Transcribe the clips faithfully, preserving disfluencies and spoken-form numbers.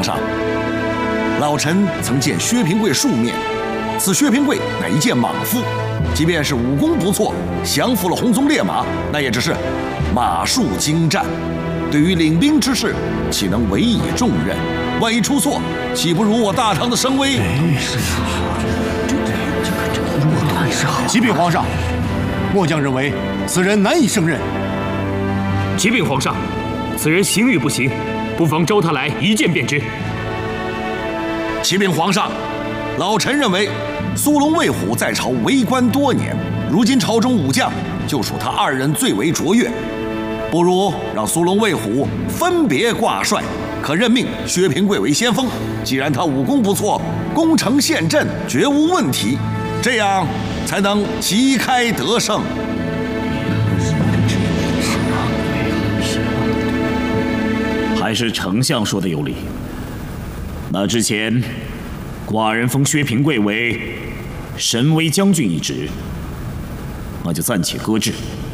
上，老臣曾见薛平贵数面，此薛平贵乃一介莽夫，即便是武功不错，降服了红鬃烈马，那也只是马术精湛。对于领兵之事，岂能委以重任？万一出错，岂不辱我大唐的声威？ 是啊，这这这这如何断是好？启禀皇上，末将认为此人难以胜任。 启禀皇上，此人行与不行，不妨召他来一见便知。 启禀皇上，老臣认为苏龙、魏虎在朝为官多年，如今朝中武将就属他二人最为卓越，不如让苏龙、魏虎分别挂帅，可任命薛平贵为先锋。既然他武功不错，攻城陷阵绝无问题，这样才能旗开得胜。 还是丞相说的有理。那之前，寡人封薛平贵为神威将军一职，那就暂且搁置。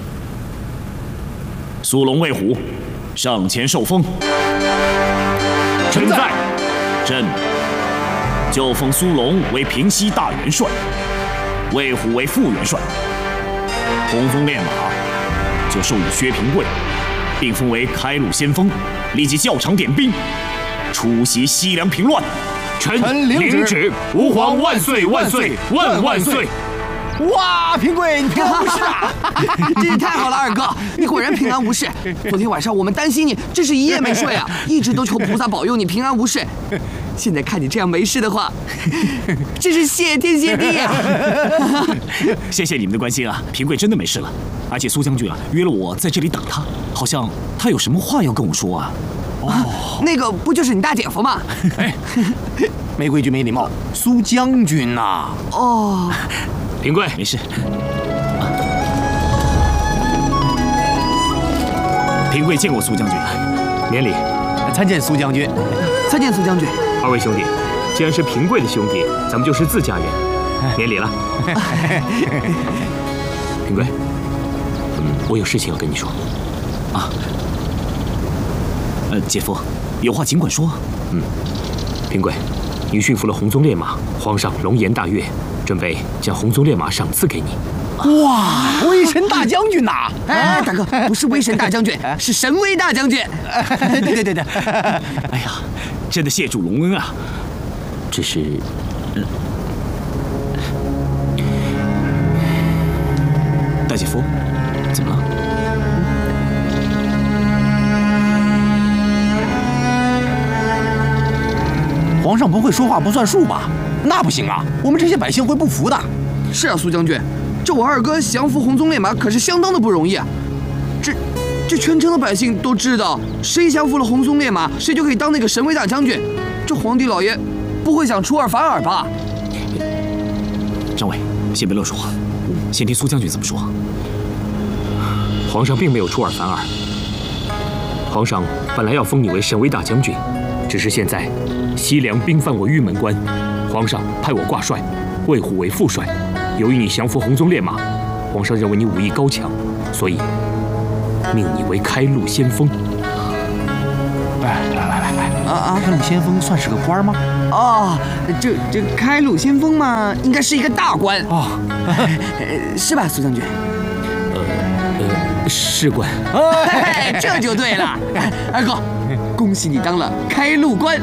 苏龙、魏虎上前受封。 臣在。 朕就封苏龙为平西大元帅，魏虎为副元帅，红鬃烈马就授予薛平贵，并封为开路先锋，立即校场点兵，出席西凉平乱。 臣领旨。吾皇万岁万岁万万岁！ 哇，平贵，你平安无事啊！ 真是太好了，二哥，你果然平安无事。昨天晚上我们担心你，真是一夜没睡啊，一直都求菩萨保佑你平安无事。现在看你这样没事的话，真是谢天谢地啊！ 谢谢你们的关心啊，平贵真的没事了。而且苏将军啊约了我在这里等他，好像他有什么话要跟我说啊。 哦，那个不就是你大姐夫吗？ 哎，没规矩没礼貌，苏将军呐、啊。 哦。 平贵， 没事。平贵见过苏将军， 免礼。 参见苏将军。 参见苏将军。 二位兄弟，既然是平贵的兄弟，咱们就是自家人，免礼了。平贵，嗯，我有事情要跟你说。 啊。呃，姐夫，有话尽管说。 嗯，平贵，你驯服了红鬃烈马，皇上龙颜大悦。准备将红鬃烈马赏赐给你。 哇，威神大将军呐！ 哎，大哥，不是威神大将军，是神威大将军。 对对对对。 哎呀，真的谢主隆恩啊！ 只是， 嗯，大姐夫，怎么了？ 皇上不会说话不算数吧？那不行啊，我们这些百姓会不服的。 是啊，苏将军，这我二哥降服红鬃烈马可是相当的不容易啊。这这全城的百姓都知道，谁降服了红鬃烈马，谁就可以当那个神威大将军。这皇帝老爷不会想出尔反尔吧？ 张伟，先别乱说话，先听苏将军怎么说。 皇上并没有出尔反尔，皇上本来要封你为神威大将军，只是现在西凉兵犯我玉门关。皇上派我挂帅，魏虎为副帅。由于你降服红鬃烈马，皇上认为你武艺高强，所以命你为开路先锋。 来来来来来啊啊！开路先锋算是个官吗？ 哦，这这开路先锋嘛，应该是一个大官哦， 是吧，苏将军？ 呃呃，是官。 哎，这就对了，二哥，恭喜你当了开路官。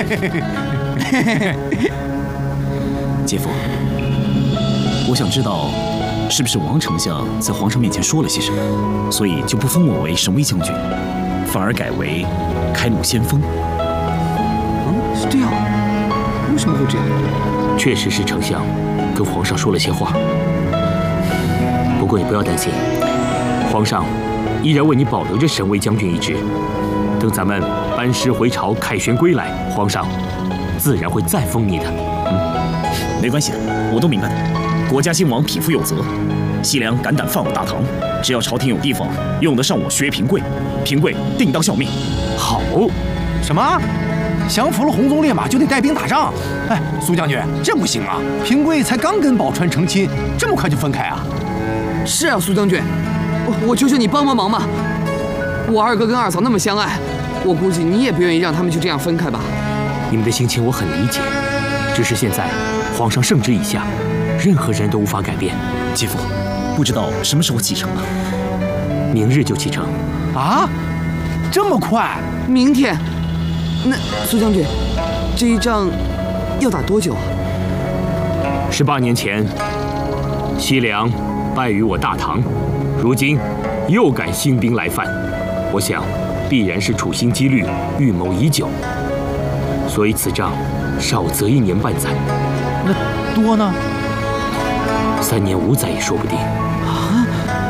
姐夫，我想知道，是不是王丞相在皇上面前说了些什么，所以就不封我为神威将军，反而改为开路先锋？ 嗯，是这样。为什么会这样？ 确实是丞相跟皇上说了些话。不过也不要担心，皇上依然为你保留着神威将军一职。等咱们班师回朝，凯旋归来，皇上自然会再封你的。 嗯，没关系，我都明白的。国家兴亡，匹夫有责。西凉敢胆犯我大唐，只要朝廷有地方用得上我薛平贵，平贵定当效命。 好，什么？降服了红鬃烈马就得带兵打仗？哎，苏将军，这不行啊！平贵才刚跟宝钏成亲，这么快就分开啊？ 是啊，苏将军，我我求求你帮帮忙嘛！我二哥跟二嫂那么相爱，我估计你也不愿意让他们就这样分开吧？ 你们的心情我很理解，只是现在皇上圣旨已下，任何人都无法改变。 姐夫，不知道什么时候启程啊？ 明日就启程。 啊，这么快？ 明天？那苏将军，这一仗要打多久啊？ 十八年前，西凉败于我大唐，如今又敢兴兵来犯，我想必然是处心积虑，预谋已久。所以此仗少则一年半载， 那多呢？ 三年五载也说不定。 啊！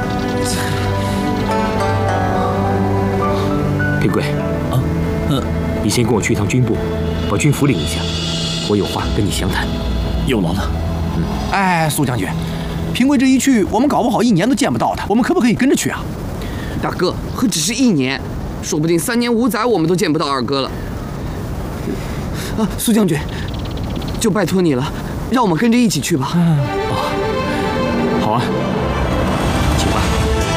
平贵， 啊，呃， 你先跟我去一趟军部，把军符领一下，我有话跟你详谈。 有劳了。 嗯， 哎，苏将军，平贵这一去，我们搞不好一年都见不到他，我们可不可以跟着去啊？ 大哥，何止是一年，说不定三年五载我们都见不到二哥了。啊，苏将军，就拜托你了，让我们跟着一起去吧。 嗯，哦，好啊，请吧。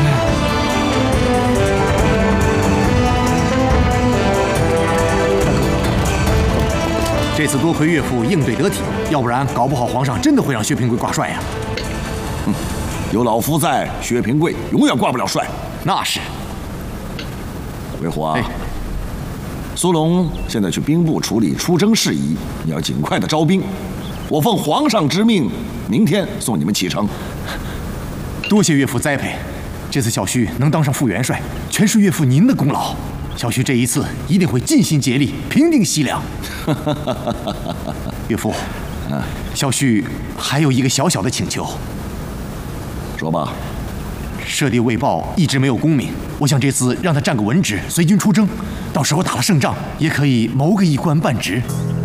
这次多亏岳父应对得体，要不然搞不好皇上真的会让薛平贵挂帅呀。 哼，有老夫在，薛平贵永远挂不了帅。 那是。 魏虎啊， 哎苏龙现在去兵部处理出征事宜，你要尽快的招兵。我奉皇上之命，明天送你们启程。 多谢岳父栽培，这次小婿能当上副元帅，全是岳父您的功劳。小婿这一次一定会尽心竭力平定西凉。岳父，小婿还有一个小小的请求。 说吧。 舍弟魏豹一直没有功名，我想这次让他占个文职，随军出征，到时候打了胜仗，也可以谋个一官半职。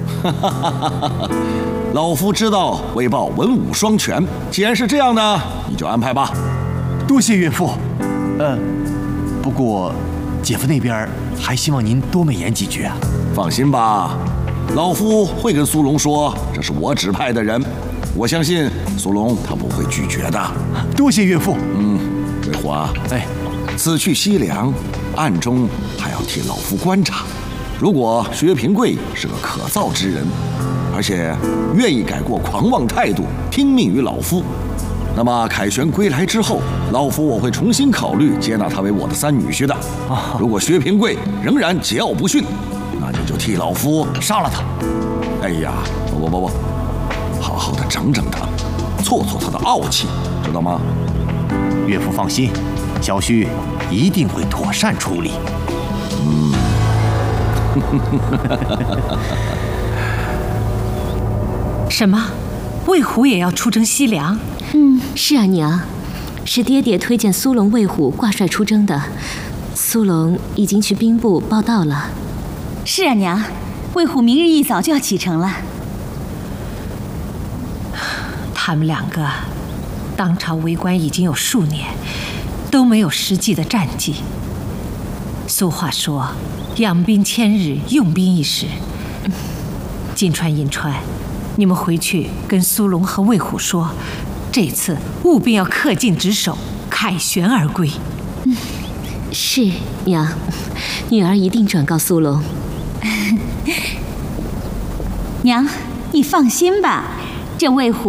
老夫知道魏豹文武双全，既然是这样呢，你就安排吧。 多谢岳父。呃，不过姐夫那边还希望您多美言几句啊。 放心吧，老夫会跟苏龙说，这是我指派的人，我相信苏龙他不会拒绝的。 多谢岳父。 嗯，魏虎啊， 哎， 此去西凉，暗中还要替老夫观察。如果薛平贵是个可造之人，而且愿意改过狂妄态度，听命于老夫，那么凯旋归来之后，老夫我会重新考虑接纳他为我的三女婿的。如果薛平贵仍然桀骜不驯，那你就替老夫杀了他。 哎呀，不不不不，好好的整整他，挫挫他的傲气，知道吗？ 岳父放心，小婿一定会妥善处理。 嗯。 什么？魏虎也要出征西凉？ 嗯，是啊，娘，是爹爹推荐苏龙、魏虎挂帅出征的。苏龙已经去兵部报到了。 是啊，娘，魏虎明日一早就要启程了。 他们两个当朝为官已经有数年，都没有实际的战绩。俗话说，养兵千日，用兵一时。金川、银川，你们回去跟苏龙和魏虎说，这次务必要恪尽职守，凯旋而归。 嗯，是娘，女儿一定转告苏龙。 娘，你放心吧，这魏虎